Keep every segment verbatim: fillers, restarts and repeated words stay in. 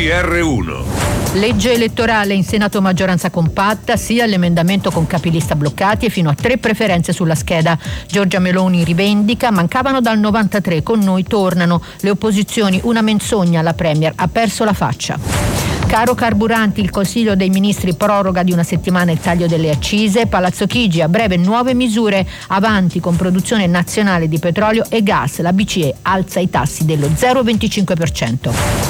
G R uno. Legge elettorale in Senato maggioranza compatta, sia l'emendamento con capilista bloccati e fino a tre preferenze sulla scheda. Giorgia Meloni rivendica, mancavano dal novantatré, con noi tornano. Le opposizioni, una menzogna, la Premier ha perso la faccia. Caro carburanti, il Consiglio dei Ministri proroga di una settimana il taglio delle accise. Palazzo Chigi, a breve nuove misure, avanti con produzione nazionale di petrolio e gas. La B C E alza i tassi dello zero virgola venticinque per cento.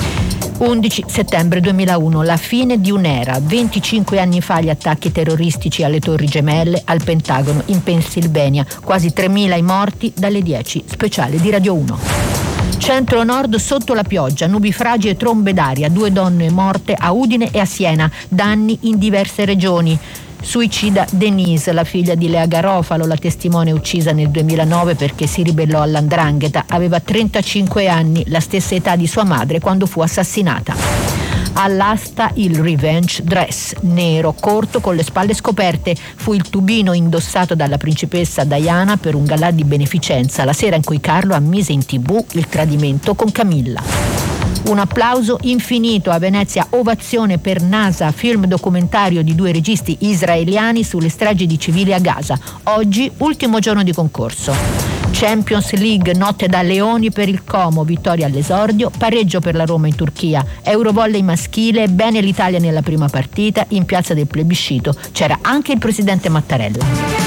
undici settembre duemilauno, la fine di un'era. venticinque anni fa gli attacchi terroristici alle Torri Gemelle, al Pentagono, in Pennsylvania. Quasi tremila i morti dalle dieci. Speciale di Radio uno. Centro-nord sotto la pioggia, nubifragi e trombe d'aria, due donne morte a Udine e a Siena, danni in diverse regioni. Suicida Denise, la figlia di Lea Garofalo, la testimone uccisa nel duemilanove perché si ribellò all''ndrangheta. Aveva trentacinque anni, la stessa età di sua madre quando fu assassinata. All'asta il revenge dress, nero, corto, con le spalle scoperte. Fu il tubino indossato dalla principessa Diana per un galà di beneficenza, la sera in cui Carlo ammise in tv il tradimento con Camilla. Un applauso infinito a Venezia, ovazione per NASA, film documentario di due registi israeliani sulle stragi di civili a Gaza. Oggi, ultimo giorno di concorso. Champions League, notte da leoni per il Como, vittoria all'esordio, pareggio per la Roma in Turchia. Eurovolley maschile, bene l'Italia nella prima partita, in piazza del plebiscito c'era anche il presidente Mattarella.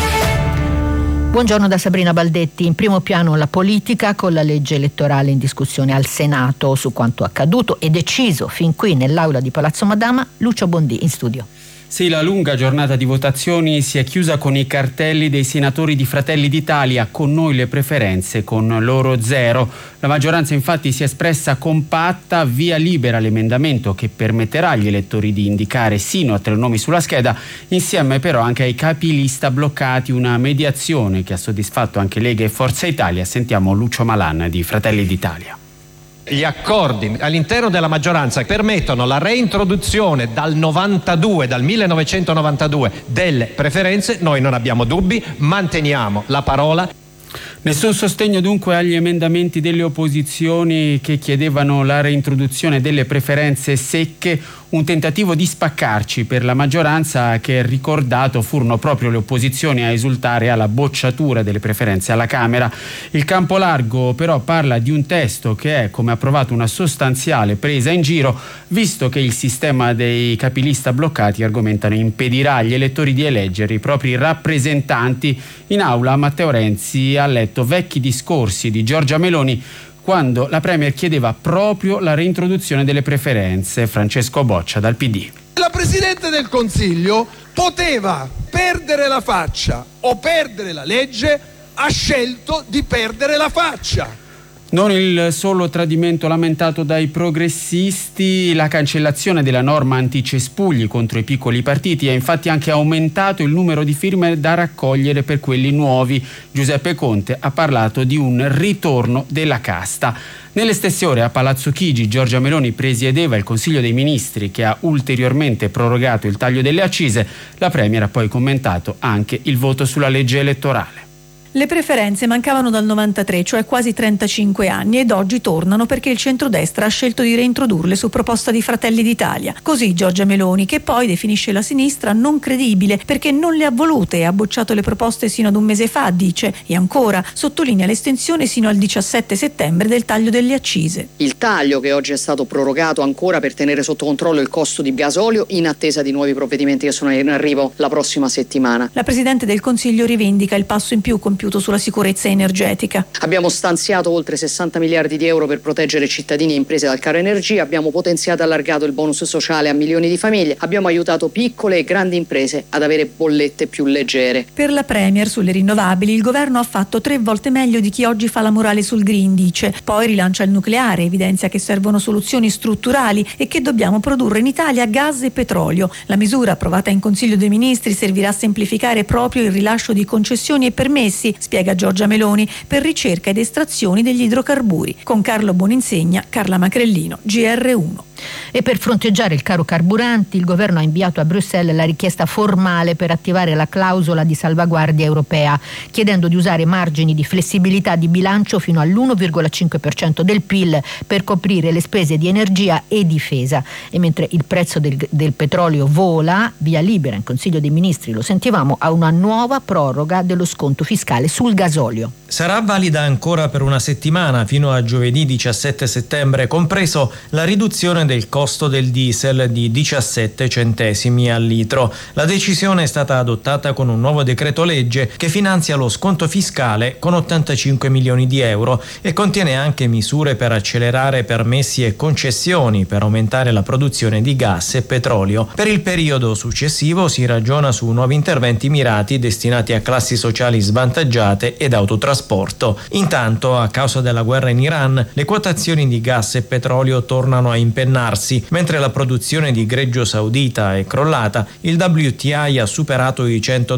Buongiorno da Sabrina Baldetti. In primo piano la politica, con la legge elettorale in discussione al Senato su quanto accaduto e deciso fin qui nell'aula di Palazzo Madama. Lucio Bondi in studio. Sì, la lunga giornata di votazioni si è chiusa con i cartelli dei senatori di Fratelli d'Italia, con noi le preferenze, con loro zero. La maggioranza infatti si è espressa compatta, via libera l'emendamento che permetterà agli elettori di indicare sino a tre nomi sulla scheda, insieme però anche ai capilista bloccati, una mediazione che ha soddisfatto anche Lega e Forza Italia. Sentiamo Lucio Malan di Fratelli d'Italia. Gli accordi all'interno della maggioranza permettono la reintroduzione dal novantadue, dal millenovecentonovantadue, delle preferenze. Noi non abbiamo dubbi, manteniamo la parola. Nessun sostegno dunque agli emendamenti delle opposizioni che chiedevano la reintroduzione delle preferenze secche, un tentativo di spaccarci per la maggioranza che, ricordato, furono proprio le opposizioni a esultare alla bocciatura delle preferenze alla Camera. Il campo largo però parla di un testo che è, come approvato, una sostanziale presa in giro, visto che il sistema dei capilista bloccati, argomentano, impedirà agli elettori di eleggere i propri rappresentanti. In aula Matteo Renzi ha letto vecchi discorsi di Giorgia Meloni quando la Premier chiedeva proprio la reintroduzione delle preferenze. Francesco Boccia dal P D. La Presidente del Consiglio poteva perdere la faccia o perdere la legge, ha scelto di perdere la faccia. Non il solo tradimento lamentato dai progressisti, la cancellazione della norma anticespugli contro i piccoli partiti ha infatti anche aumentato il numero di firme da raccogliere per quelli nuovi. Giuseppe Conte ha parlato di un ritorno della casta. Nelle stesse ore a Palazzo Chigi Giorgia Meloni presiedeva il Consiglio dei Ministri che ha ulteriormente prorogato il taglio delle accise. La Premier ha poi commentato anche il voto sulla legge elettorale. Le preferenze mancavano dal novantatré, cioè quasi trentacinque anni, ed oggi tornano perché il centrodestra ha scelto di reintrodurle su proposta di Fratelli d'Italia. Così Giorgia Meloni, che poi definisce la sinistra non credibile perché non le ha volute e ha bocciato le proposte sino ad un mese fa, dice, e ancora sottolinea l'estensione sino al diciassette settembre del taglio delle accise. Il taglio che oggi è stato prorogato ancora per tenere sotto controllo il costo di gasolio in attesa di nuovi provvedimenti che sono in arrivo la prossima settimana. La Presidente del Consiglio rivendica il passo in più compiuto sulla sicurezza energetica. Abbiamo stanziato oltre sessanta miliardi di euro per proteggere cittadini e imprese dal caro energia, abbiamo potenziato e allargato il bonus sociale a milioni di famiglie, abbiamo aiutato piccole e grandi imprese ad avere bollette più leggere. Per la Premier sulle rinnovabili il governo ha fatto tre volte meglio di chi oggi fa la morale sul green, dice. Poi rilancia il nucleare, evidenzia che servono soluzioni strutturali e che dobbiamo produrre in Italia gas e petrolio. La misura approvata in Consiglio dei Ministri servirà a semplificare proprio il rilascio di concessioni e permessi, spiega Giorgia Meloni, per ricerca ed estrazioni degli idrocarburi. Con Carlo Boninsegna, Carla Macrellino, G R uno. E per fronteggiare il caro carburanti, il governo ha inviato a Bruxelles la richiesta formale per attivare la clausola di salvaguardia europea, chiedendo di usare margini di flessibilità di bilancio fino all'uno virgola cinque per cento del P I L per coprire le spese di energia e difesa. E mentre il prezzo del, del petrolio vola, via libera in Consiglio dei Ministri, lo sentivamo, a una nuova proroga dello sconto fiscale sul gasolio. Sarà valida ancora per una settimana, fino a giovedì diciassette settembre, compreso la riduzione del costo del diesel di diciassette centesimi al litro. La decisione è stata adottata con un nuovo decreto legge che finanzia lo sconto fiscale con ottantacinque milioni di euro e contiene anche misure per accelerare permessi e concessioni per aumentare la produzione di gas e petrolio. Per il periodo successivo si ragiona su nuovi interventi mirati destinati a classi sociali svantaggiate ed autotrasporto. Intanto, a causa della guerra in Iran, le quotazioni di gas e petrolio tornano a impennarsi, mentre la produzione di greggio saudita è crollata. Il W T I ha superato i cento